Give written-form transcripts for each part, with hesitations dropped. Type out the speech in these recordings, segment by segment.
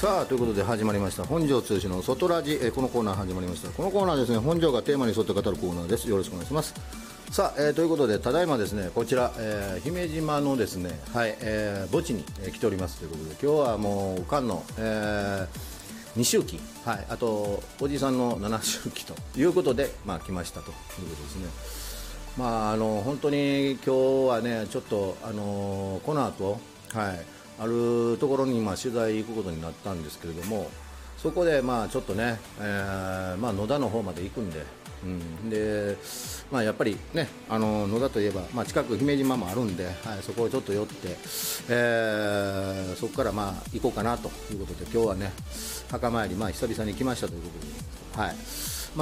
さあということで始まりました本庄剛志の外ラジ、このコーナー始まりました。このコーナーですね、本庄がテーマに沿って語るコーナーです。よろしくお願いします。さあ、ということでただいまですねこちら、姫島のですねはい、墓地に、来ておりますということで、今日はもうおかんの、2周忌、はい、あとおじさんの7周忌ということで、来ましたということですね。本当に今日はねちょっと、この後、はい、あるところに取材行くことになったんですけれども、そこでちょっとね、野田の方まで行くんで、でやっぱりね野田といえば、近く姫島もあるんで、はい、そこをちょっと寄って、そこから行こうかなということで、今日はね墓参り、久々に来ましたということで、はい、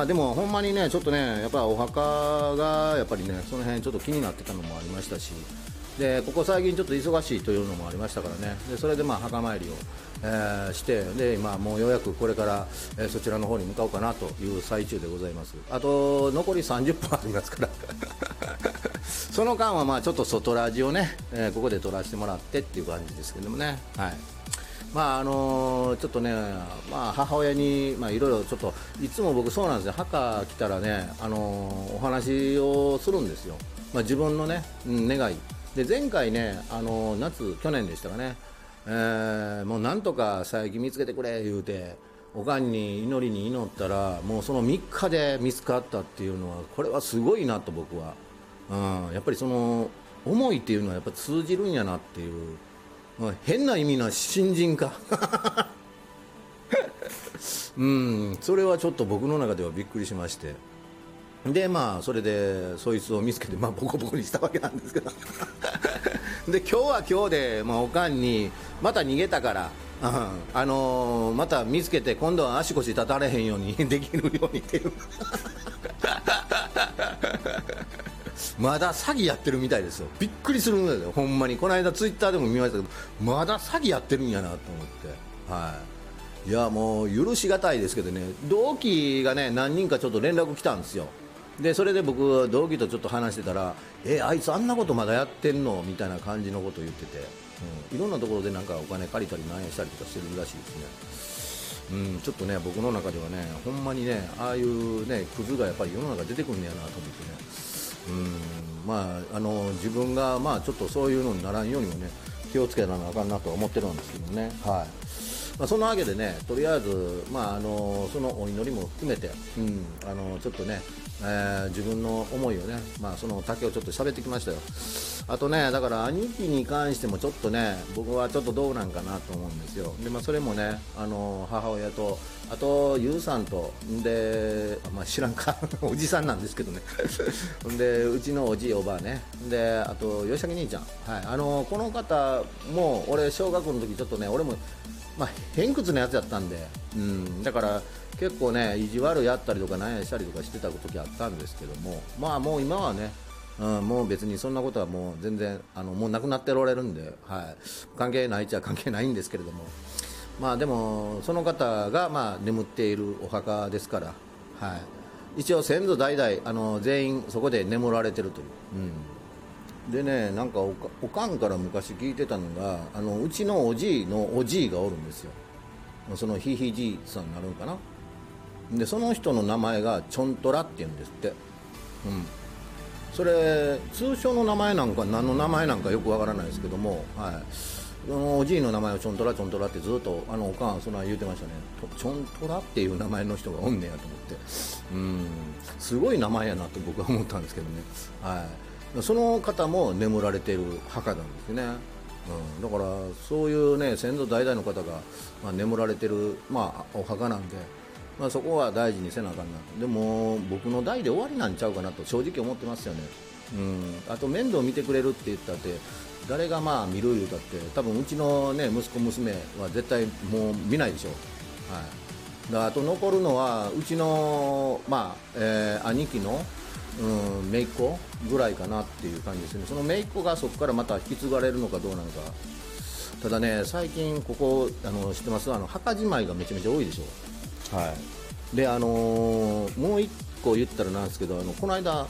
でもほんまにねちょっとねやっぱお墓がやっぱりねその辺ちょっと気になってたのもありましたし、でここ最近ちょっと忙しいというのもありましたからね、でそれで墓参りを、して、で今もうようやくこれから、そちらの方に向かおうかなという最中でございます。あと残り30分ありますからその間はちょっと外ラジオね、ここで撮らせてもらってっていう感じですけどもね、はい、ちょっとね、母親にいろいろちょっといつも僕そうなんですよ、墓来たらね、お話をするんですよ、自分のね、願いで、前回ね、去年でしたかね、もうなんとか佐伯見つけてくれ言うておかんに祈りに祈ったら、もうその3日で見つかったっていうのは、これはすごいなと僕は、やっぱりその思いっていうのはやっぱ通じるんやなっていう、変な意味な新人かそれはちょっと僕の中ではびっくりしまして、でそれでそいつを見つけてボコボコにしたわけなんですけどで今日は今日で、おかんにまた逃げたから、また見つけて今度は足腰立たれへんようにできるようにっていうまだ詐欺やってるみたいですよ。びっくりするんだよほんまに。この間ツイッターでも見ましたけど、まだ詐欺やってるんやなと思って、はい、いやもう許しがたいですけどね、同期がね何人かちょっと連絡来たんですよ。でそれで僕同期とちょっと話してたら、あいつあんなことまだやってんのみたいな感じのことを言ってて、いろんなところでなんかお金借りたり何円したりとかしてるらしいですね。ちょっとね僕の中ではねほんまにねああいうねクズがやっぱり世の中出てくるんやなと思ってね、自分がちょっとそういうのにならんようにもね気をつけなあかんなとは思ってるんですけどね、はい。そのわけでね、とりあえず、そのお祈りも含めて、ちょっとね、自分の思いをね、その丈をちょっと喋ってきましたよ。あとね、だから兄貴に関してもちょっとね、僕はちょっとどうなんかなと思うんですよ。で、それもね、母親と、あと、ゆうさんと、で、知らんか、おじさんなんですけどね。で、うちのおじいおばあね。で、あと、吉明兄ちゃん。はい。この方も、俺、小学校の時ちょっとね、俺も、偏屈なやつやったんで、だから結構ね意地悪やったりとか何やしたりとかしてた時あったんですけども、もう今はね、もう別にそんなことはもう全然もうなくなっておられるんで、はい、関係ないっちゃ関係ないんですけれども、でもその方が眠っているお墓ですから、はい、一応先祖代々全員そこで眠られてるという、でね、なんかおかんから昔聞いてたのが、うちのおじいのおじいがおるんですよ。そのひいじいさんになるんかな。でその人の名前がチョントラって言うんですって、それ通称の名前なんか何の名前なんかよくわからないですけども、はい、そのおじいの名前をチョントラチョントラってずっとおかんはそんな言うてましたね。チョントラっていう名前の人がおんねやと思って、すごい名前やなと僕は思ったんですけどね、はい。その方も眠られている墓なんですね、だからそういうね先祖代々の方が、眠られている、お墓なんで、そこは大事にせなあかんなと。でも僕の代で終わりなんちゃうかなと正直思ってますよね。あと面倒見てくれるって言ったって誰が見る言うたって多分うちのね息子娘は絶対もう見ないでしょう、はい。あと残るのはうちの、兄貴の姪っ子ぐらいかなっていう感じですね。その姪っ子がそこからまた引き継がれるのかどうなのか。ただね最近ここ知ってます？墓じまいがめちゃめちゃ多いでしょ、はい。でもう一個言ったらなんですけど、この間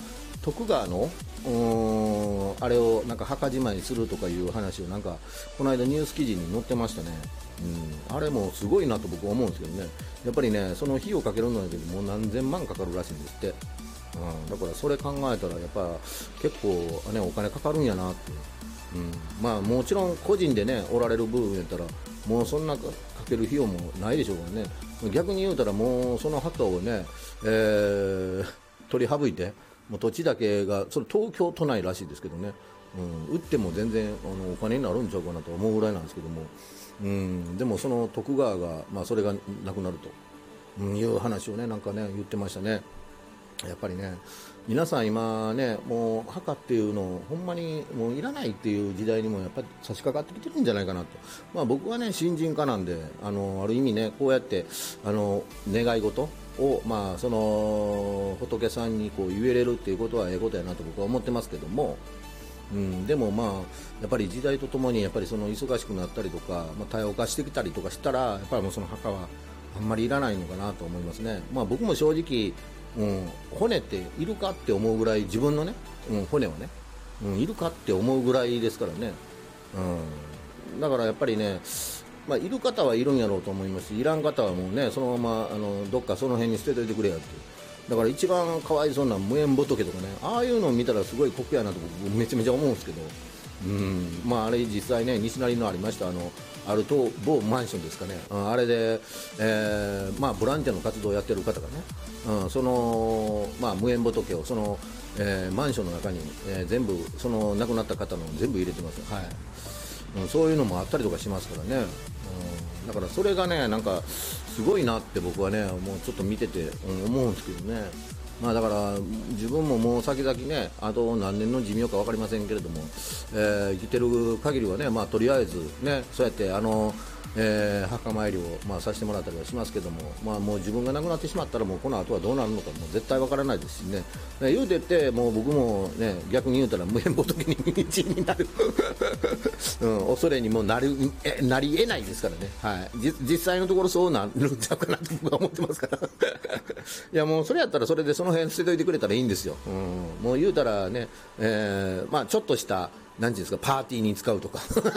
徳川のあれをなんか墓じまいするとかいう話をなんかこの間ニュース記事に載ってましたね。あれもすごいなと僕は思うんですけどね。やっぱりね、その費用かけるのだけどもう何千万かかるらしいんですって。だからそれ考えたらやっぱ結構ねお金かかるんやなって。まあもちろん個人でねおられる部分やったらもうそんなかける費用もないでしょうからね。逆に言うたらもうその墓をね、取り省いてもう土地だけがそれ東京都内らしいですけどね、売っても全然お金になるんちゃうかなと思うぐらいなんですけども、でもその徳川が、それがなくなると、いう話をねなんかね言ってましたね。やっぱりね皆さん今ねもう墓っていうのをほんまにもういらないっていう時代にもやっぱり差し掛かってきてるんじゃないかなと、僕はね新人家なんである意味ねこうやって願い事をその仏さんにこう言えれるっていうことはええことやなと僕は思ってますけども、でもやっぱり時代とともにやっぱりその忙しくなったりとか、多様化してきたりとかしたらやっぱりもうその墓はあんまりいらないのかなと思いますね。僕も正直骨っているかって思うぐらい自分のね、骨はね、いるかって思うぐらいですからね、だからやっぱりね、いる方はいるんやろうと思いますしいらん方はもうねそのままどっかその辺に捨てといてくれやってだから一番かわいそうな無縁仏とかねああいうのを見たらすごい酷やなと僕めちゃめちゃ思うんですけど、あれ実際ね西成のありましたある某マンションですかね、あれで、ボランティアの活動をやってる方がね、その、無縁仏をその、マンションの中に、全部その亡くなった方の全部入れてます、そういうのもあったりとかしますからね、だからそれがねなんかすごいなって僕はねもうちょっと見てて、思うんですけどね。だから自分ももう先々ねあと何年の寿命か分かりませんけれども、生きてる限りはね、とりあえずねそうやって墓参りをさせてもらったりはしますけども、もう自分が亡くなってしまったらもうこの後はどうなるのかもう絶対分からないですしね、言うてってもう僕もね逆に言うたら無縁仏にになる、恐れにもなり得ないですからね、実際のところそうなるんちゃうかなと僕は思ってますからいやもうそれやったらそれでその辺捨てといてくれたらいいんですよ、もう言うたらね、ちょっとした何ていうんですかパーティーに使うとか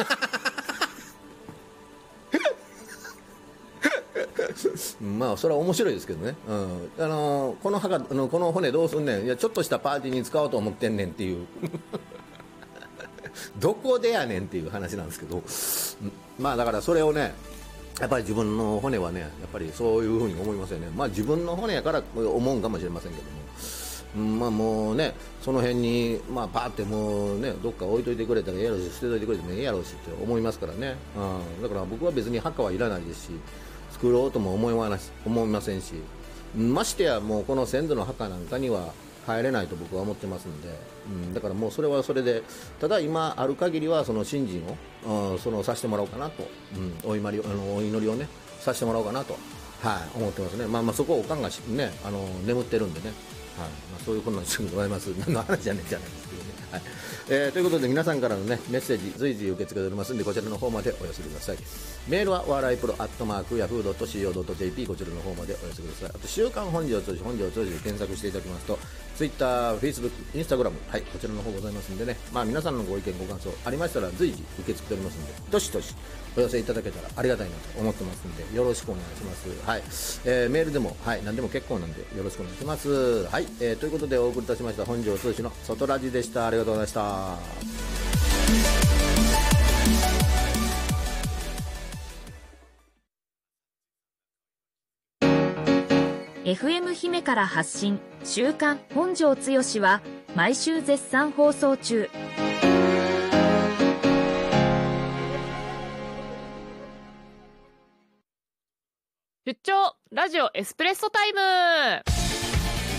それは面白いですけどね、この墓この骨どうすんねんいやちょっとしたパーティーに使おうと思ってんねんっていうどこでやねんっていう話なんですけど、だからそれをねやっぱり自分の骨はねやっぱりそういうふうに思いますよね。自分の骨やから思うんかもしれませんけども、もうねその辺にパーってもうねどっか置いといてくれたらええやろし捨てといてくれてもええやろしって思いますからね、だから僕は別に墓はいらないですし作ろうとも思いませんし、ましてやもうこの先祖の墓なんかには入れないと僕は思ってますので、だからもうそれはそれでただ今ある限りはその信心をそのさせてもらおうかなと、お祈りをねさせてもらおうかなと、思ってますね。そこをおかんがね眠ってるんでね、そういうことなんですけどございます。何の話じゃねえじゃないですけどね。ということで皆さんからのねメッセージ随時受け付けておりますのでこちらの方までお寄せください。メールはお笑いプロ@yahoo.co.jp こちらの方までお寄せください。あと週刊本庄通信で検索していただきますと Twitter、Facebook、Instagram、こちらの方ございますんでね、皆さんのご意見ご感想ありましたら随時受け付けておりますのでどしどしお寄せいただけたらありがたいなと思ってますのでよろしくお願いします。メールでも、何でも結構なんでよろしくお願いします。ということでお送りいたしました本庄通信の外ラジでした。ありがとうございました。 FM 姫から発信週刊本庄つよしは毎週絶賛放送中。 出張ラジオエスプレッソタイム。